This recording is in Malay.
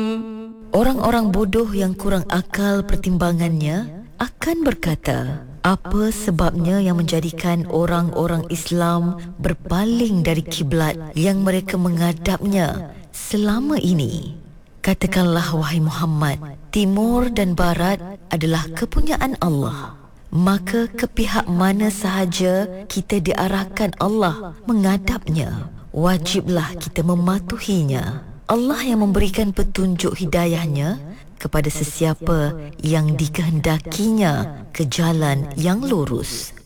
Orang-orang bodoh yang kurang akal pertimbangannya akan berkata, apa sebabnya yang menjadikan orang-orang Islam berpaling dari kiblat yang mereka menghadapnya selama ini? Katakanlah wahai Muhammad, timur dan barat adalah kepunyaan Allah. Maka ke pihak mana sahaja kita diarahkan Allah menghadapnya, wajiblah kita mematuhinya. Allah yang memberikan petunjuk hidayahnya kepada sesiapa yang dikehendakinya ke jalan yang lurus.